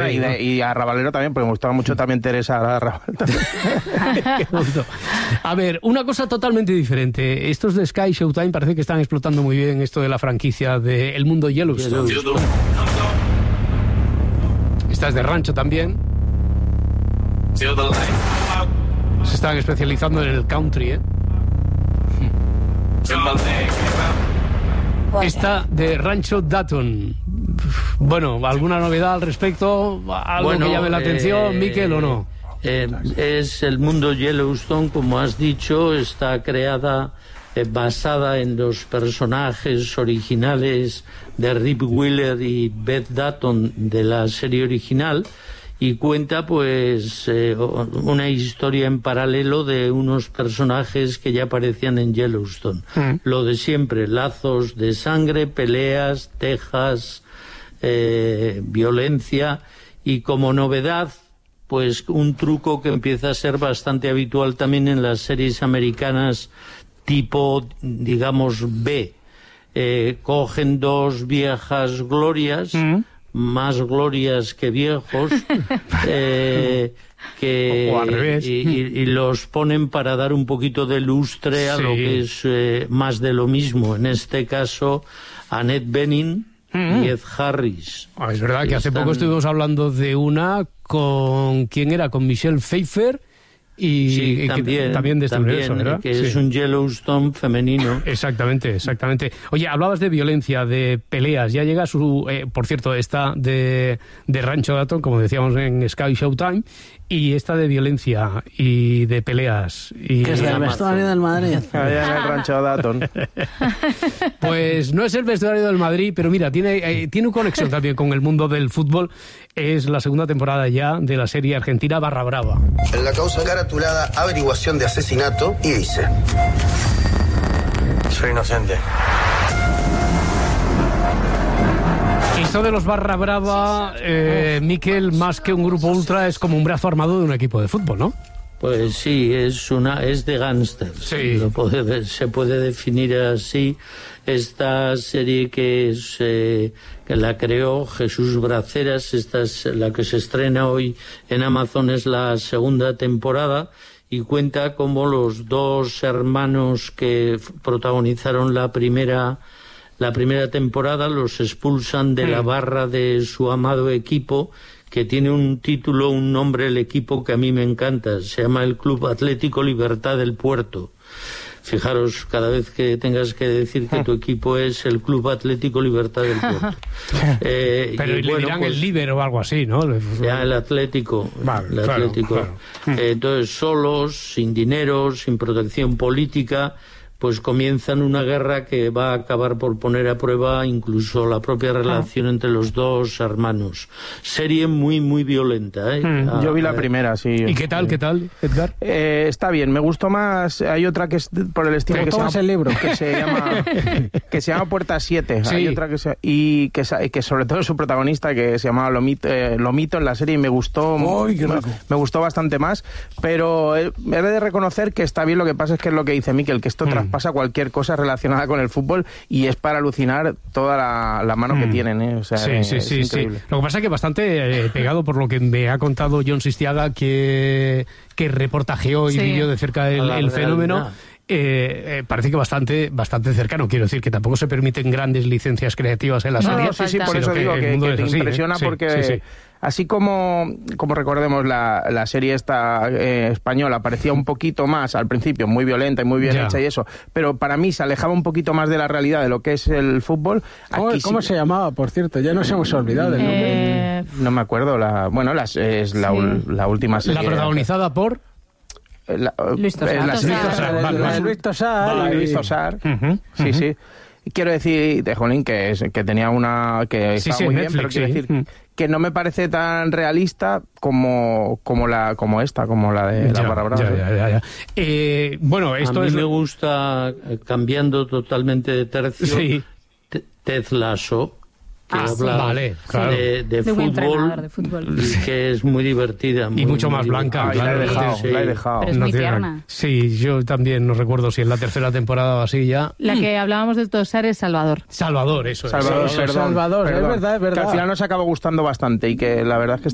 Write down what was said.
nada, y a Rabalero también, porque me gustaba mucho también Teresa Raval. Qué bonito. A ver, una cosa totalmente diferente. Estos de Sky Showtime parece que están explotando muy bien esto de la franquicia de El Mundo Yellowstone. Esta es de rancho también. Se están especializando en el country, ¿eh? Esta de Rancho Dayton. Bueno, ¿alguna novedad al respecto? ¿Algo que llame la atención, Miquel, o no? Es El Mundo Yellowstone, como has dicho, está creada basada en los personajes originales de Rip Wheeler y Beth Dutton de la serie original, y cuenta pues una historia en paralelo de unos personajes que ya aparecían en Yellowstone. Lo de siempre, lazos de sangre, peleas, tejas, violencia, y como novedad pues un truco que empieza a ser bastante habitual también en las series americanas tipo, digamos, B. Cogen dos viejas glorias, más glorias que viejos, o al revés. Y los ponen para dar un poquito de lustre a lo que es más de lo mismo. En este caso, Annette Bening y Ed Harris. Es verdad que hace poco estuvimos hablando de una con... ¿Quién era? Con Michelle Pfeiffer. Y también de este universo, ¿verdad? Que es un Yellowstone femenino. Exactamente. Oye, hablabas de violencia, de peleas. Ya llega su... por cierto, esta de Rancho Dayton, como decíamos en Sky Showtime, y esta de violencia y de peleas. Y que es del vestuario del Madrid. Allá en el Rancho Dayton. Pues no es el vestuario del Madrid, pero mira, tiene una conexión también con el mundo del fútbol. Es la segunda temporada ya de la serie argentina Barra Brava. En la causa caratulada averiguación de asesinato, y dice: soy inocente. Esto de los Barra Brava, Miquel, más que un grupo ultra, es como un brazo armado de un equipo de fútbol, ¿no? Pues sí, es de gángsters. Sí. Se puede definir así. Esta serie que la creó Jesús Braceras, esta es la que se estrena hoy en Amazon, es la segunda temporada, y cuenta cómo los dos hermanos que protagonizaron la primera temporada los expulsan de la barra de su amado equipo, que tiene un título, un nombre, el equipo que a mí me encanta, se llama el Club Atlético Libertad del Puerto. Fijaros, cada vez que tengas que decir que tu equipo es el Club Atlético Libertad del Puerto. Pero le dirán pues, el Liber o algo así, ¿no? Ya, el Atlético. Vale, el Atlético. Claro. Entonces, solos, sin dinero, sin protección política, pues comienzan una guerra que va a acabar por poner a prueba incluso la propia relación entre los dos hermanos. Serie muy, muy violenta, ¿eh? Yo vi la primera, sí. ¿Y qué tal, Edgar? Está bien, me gustó más. Hay otra que es por el estilo que se llama el libro, que se llama Puerta 7. Sí. Hay otra que sobre todo su protagonista, que se llamaba Lomito en la serie, y me gustó. Me gustó bastante más, pero he de reconocer que está bien. Lo que pasa es que es lo que dice Miquel, que esto traspasa cualquier cosa relacionada con el fútbol, y es para alucinar toda la mano que tienen, ¿eh? O sea, sí. Lo que pasa es que bastante pegado por lo que me ha contado John Sistiaga, que reportajeó y vivió de cerca el fenómeno. Parece que bastante cercano. Quiero decir que tampoco se permiten grandes licencias creativas en la serie. Sí, por eso digo que te impresiona, porque así como recordemos la serie esta española parecía un poquito más al principio muy violenta y muy bien hecha y eso, pero para mí se alejaba un poquito más de la realidad de lo que es el fútbol. ¿Cómo se llamaba, por cierto? Ya nos hemos olvidado del nombre. No me acuerdo. Es la última serie. La protagonizada por... Luis Tosar. Sí. Quiero decir, de Jolín, que tenía una... que estaba muy bien, pero quiero decir que no me parece tan realista como la de la Barra Brava. Ya. Bueno, esto a mí me gusta, cambiando totalmente de tercio, Ted Lasso, que habla de fútbol, que es muy divertida. Y mucho más blanca. La he dejado. Pero es muy tierna. Sí, yo también no recuerdo si en la tercera temporada o así ya. La que hablábamos de Tosar es Salvador. Salvador, eso es. Salvador, es verdad. Que al final nos acaba gustando bastante, y que la verdad es que